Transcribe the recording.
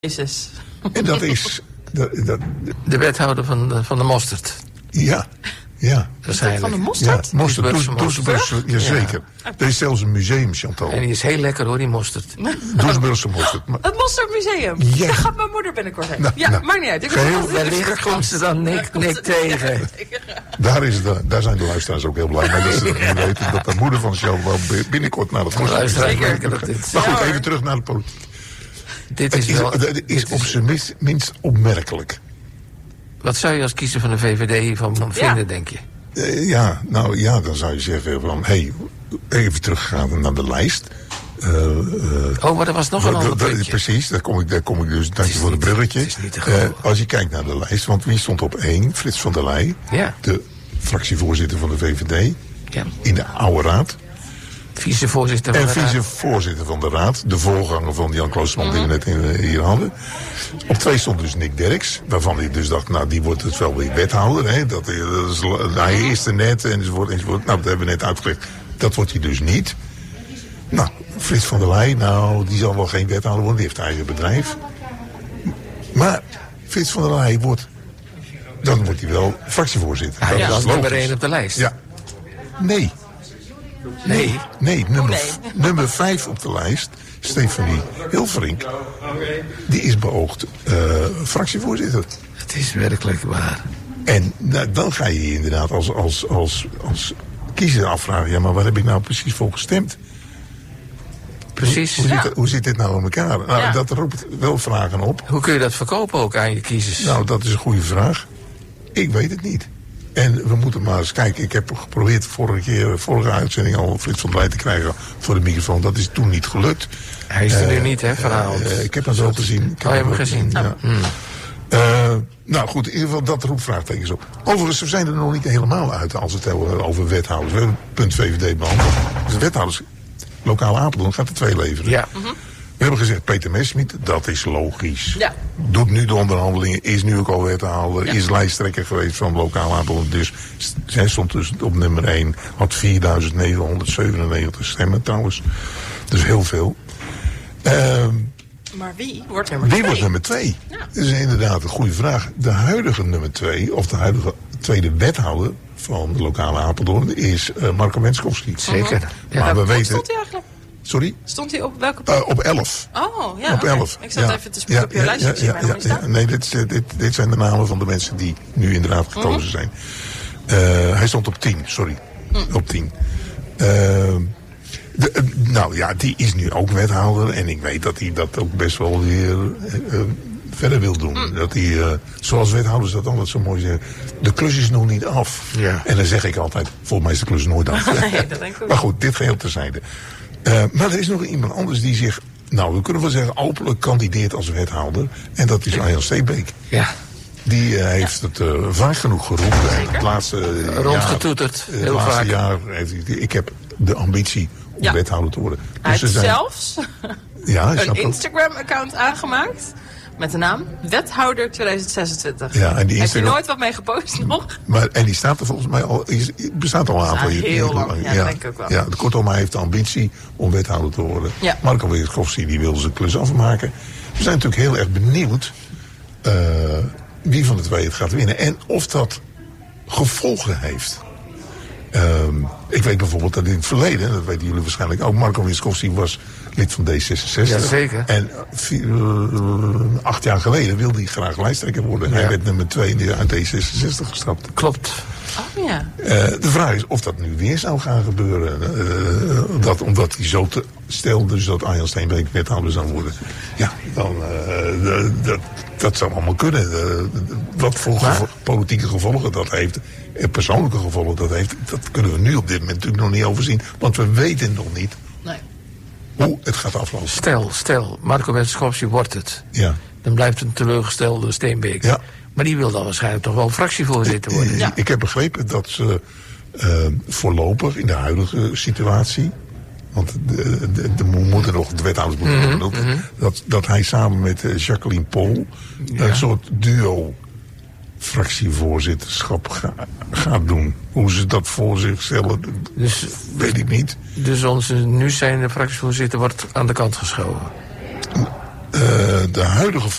Jezus. En dat is... De wethouder van de mosterd. Ja. Van de mosterd? Ja, Doesburgse, jazeker. Ja. Er is zelfs een museum, Chantal. En die is heel lekker hoor, die mosterd. Doesburgse mosterd. Het Mosterdmuseum. Ja. Daar gaat mijn moeder binnenkort heen. Nou, maakt niet uit. Wellicht komt ze dan nik tegen. Daar zijn de luisteraars ook heel blij mee. Dat ze weten dat de moeder van Charles wel binnenkort naar het Luisteraars museum merken dat dit... Maar goed, even terug naar de politiek. Dit is wel... Het is op zijn minst opmerkelijk. Wat zou je als kiezer van de VVD hiervan vinden, denk je? Dan zou je zeggen van... even teruggaan naar de lijst. Maar er was nog een ander puntje. Precies, daar kom ik dus. Dank je voor het bruggetje. Het is niet te geloven. Als je kijkt naar de lijst, want wie stond op 1? Frits van der Leij, de fractievoorzitter van de VVD, in de oude raad. Vicevoorzitter van de raad. Vicevoorzitter van de raad, de voorganger van Jan Kloosman die we net hier hadden. Op 2 stond dus Nick Derks, waarvan ik dus dacht, die wordt het wel weer wethouder. Hè? Hij is er net, enzovoort. Nou, dat hebben we net uitgelegd. Dat wordt hij dus niet. Nou, Frits van der Leij, die zal wel geen wethouder worden, die heeft eigen bedrijf. Maar Frits van der Leij dan wordt hij wel fractievoorzitter. Dat is nummer 1 op de lijst. Ja. Nee, nummer 5 op de lijst, Stefanie Hilverink, die is beoogd fractievoorzitter. Het is werkelijk waar. En dan ga je inderdaad als kiezer afvragen, maar waar heb ik nou precies voor gestemd? Precies. Hoe zit dit nou in elkaar? Nou, dat roept wel vragen op. Hoe kun je dat verkopen ook aan je kiezers? Nou, dat is een goede vraag. Ik weet het niet. En we moeten maar eens kijken. Ik heb geprobeerd vorige uitzending al Frits van der Leij te krijgen voor de microfoon. Dat is toen niet gelukt. Hij is er nu niet, hè, vanavond. Ik heb hem zo gezien. Je hebt hem gezien. Nou goed, in ieder geval dat roept vraagtekens op. Overigens, we zijn er nog niet helemaal uit als het over wethouders. We hebben punt VVD behandeld. Dus de wethouders, lokale Apeldoorn, gaat er 2 leveren. Ja. We hebben gezegd, Peter Messerschmidt, dat is logisch. Ja. Doet nu de onderhandelingen, is nu ook al wethouder, is lijsttrekker geweest van lokaal Apeldoorn. Dus zij stond dus op nummer 1, had 4.997 stemmen trouwens. Dus heel veel. Maar wie wordt nummer 2? Wie wordt nummer 2? Ja. Dat is inderdaad een goede vraag. De huidige nummer 2, of de huidige tweede wethouder van de lokale Apeldoorn, is Marco Wenskowski. Zeker. Maar we weten... Stond hij eigenlijk? Sorry? Stond hij op welke plek? Op 11. Oh, ja. Op 11. Ik zat even te spoelen op je lijstje. Ik zie mij nog niet staan. Nee, dit zijn de namen van de mensen die nu inderdaad gekozen zijn. Hij stond op 10, sorry. Op 10. Die is nu ook wethouder. En ik weet dat hij dat ook best wel weer verder wil doen. Dat hij, zoals wethouders dat altijd zo mooi zeggen, de klus is nog niet af. Ja. En dan zeg ik altijd, volgens mij is de klus nooit af. Nee, dat denk ik ook. Maar goed, dit geheel terzijde. Maar er is nog iemand anders die zich, we kunnen wel zeggen, openlijk kandideert als wethouder. En dat is Arjan Steenbeek. Ja. Die heeft het vaak genoeg geroepen. Het laatste rondgetoeterd. Heel vaak. jaar heeft hij, ik heb de ambitie om wethouder te worden. Hij heeft zelfs een Instagram-account aangemaakt. Met de naam Wethouder 2026. Ja, en die heeft je nooit wat mee gepost nog? En die staat er volgens mij al, bestaat al een aantal jaar. Heel lang, ja, dat denk ik ook wel. Ja, kortom, hij heeft de ambitie om wethouder te worden. Ja. Marco Wenskowski, die wil zijn klus afmaken. We zijn natuurlijk heel erg benieuwd wie van de twee het gaat winnen. En of dat gevolgen heeft. Ik weet bijvoorbeeld dat in het verleden, dat weten jullie waarschijnlijk ook, Marco Wenskowski was lid van D66. Ja, zeker. En 8 jaar geleden wilde hij graag lijsttrekker worden. Ja. Hij werd nummer 2 uit D66 gestapt. Klopt. Oh ja. De vraag is of dat nu weer zou gaan gebeuren. Omdat hij zo stelde dus dat Arjan Steenbeek wethouder zou worden. Ja, dan dat zou allemaal kunnen. Wat voor politieke gevolgen dat heeft, en persoonlijke gevolgen dat heeft, dat kunnen we nu op dit moment natuurlijk nog niet overzien. Want we weten nog niet hoe het gaat aflopen. Stel, Marco Wenskowski wordt het. Ja. Dan blijft een teleurgestelde Steenbeek. Ja. Maar die wil dan waarschijnlijk toch wel fractievoorzitter worden. Ja. Ik heb begrepen dat ze voorlopig in de huidige situatie, want de wethouders moeten nog genoemd, dat hij samen met Jacqueline Pol een soort duo fractievoorzitterschap gaat doen. Hoe ze dat voor zich stellen, weet ik niet. Dus onze nu zijnde fractievoorzitter wordt aan de kant geschoven? de huidige